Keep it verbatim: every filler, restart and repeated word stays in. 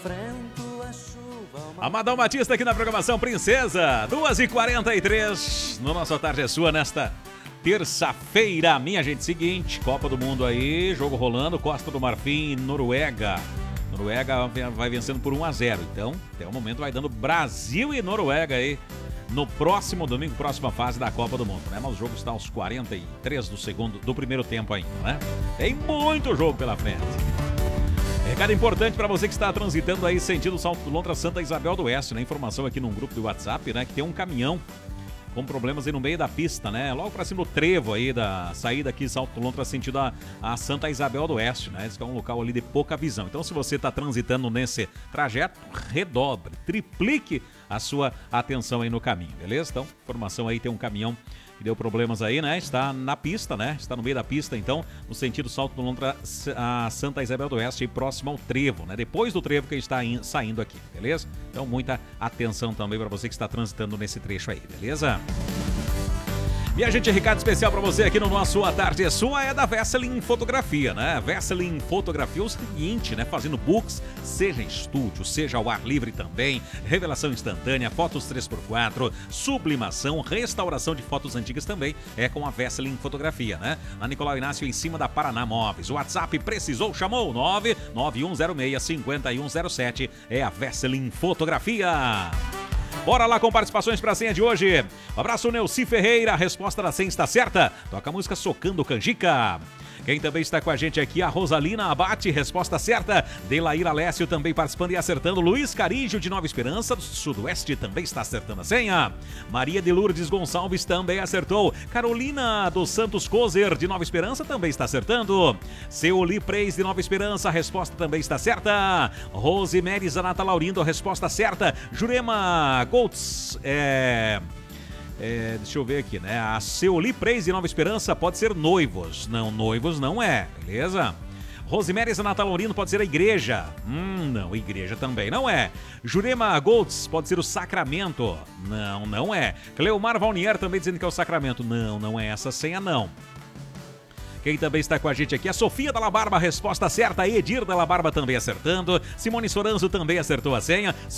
Amadão Batista aqui na programação Princesa, duas e quarenta e três, no nosso Tarde é Sua, nesta terça-feira. Minha gente, seguinte, Copa do Mundo aí, jogo rolando, Costa do Marfim, Noruega. Noruega vai vencendo por um a zero, então, até o momento vai dando Brasil e Noruega aí, no próximo domingo, próxima fase da Copa do Mundo, né? Mas o jogo está aos quarenta e três do segundo, do primeiro tempo ainda, né? Tem muito jogo pela frente. Recado importante para você que está transitando aí sentido Salto Lontra, Santa Isabel do Oeste, né? Informação aqui num grupo do WhatsApp, né? Que tem um caminhão com problemas aí no meio da pista, né? Logo para cima do trevo aí da saída aqui Salto Lontra, sentido a, a Santa Isabel do Oeste, né? Esse é um local ali de pouca visão. Então, se você está transitando nesse trajeto, redobre, triplique a sua atenção aí no caminho, beleza? Então, informação aí, tem um caminhão que deu problemas aí, né? Está na pista, né? Está no meio da pista, então, no sentido Salto Lontra, a Santa Isabel do Oeste, aí próximo ao trevo, né? Depois do trevo que a gente está in, saindo aqui, beleza? Então, muita atenção também para você que está transitando nesse trecho aí, beleza? E a gente, recado especial para você aqui no nosso A Tarde é Sua é da Vesseling Fotografia, né? Vesseling Fotografia é o seguinte, né? Fazendo books, seja em estúdio, seja ao ar livre também, revelação instantânea, fotos três por quatro, sublimação, restauração de fotos antigas também é com a Vesseling Fotografia, né? Na Nicolau Inácio, em cima da Paraná Móveis. O WhatsApp precisou, chamou, nove nove um zero seis, cinco um zero sete, é a Vesseling Fotografia. Bora lá com participações para a senha de hoje. Um abraço, Neuci Ferreira. A resposta da senha está certa. Toca a música Socando Canjica. Quem também está com a gente aqui, a Rosalina Abate, resposta certa. Delaíra Alessio também participando e acertando. Luiz Carígio de Nova Esperança, do Sudoeste, também está acertando a senha. Maria de Lourdes Gonçalves também acertou. Carolina dos Santos Cozer, de Nova Esperança, também está acertando. Seoli Preis, de Nova Esperança, a resposta também está certa. Rosemary Zanata Laurindo, a resposta certa. Jurema Goltz, é... É, deixa eu ver aqui, né? A Seoli Preis de Nova Esperança pode ser noivos. Não, noivos não é, beleza? Rosemary Zanata Laurino pode ser a igreja. Hum, não, igreja também não é. Jurema Goltz pode ser o sacramento. Não, não é. Cleomar Valnier também dizendo que é o sacramento. Não, não é essa senha não. Quem também está com a gente aqui, a Sofia Dalla Barba, resposta certa. Edir Dalla Barba também acertando. Simone Soranzo também acertou a senha.